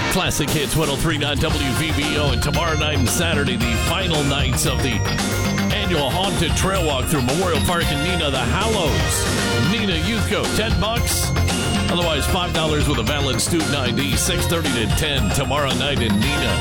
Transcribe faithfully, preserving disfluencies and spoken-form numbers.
Classic Hits one oh three point nine W V B O. And tomorrow night and Saturday, the final nights of the annual Haunted Trail Walk through Memorial Park in Neenah, the Hallows. Neenah Youth Go, ten bucks. Otherwise, five dollars with a valid student I D, six thirty to ten tomorrow night in Neenah.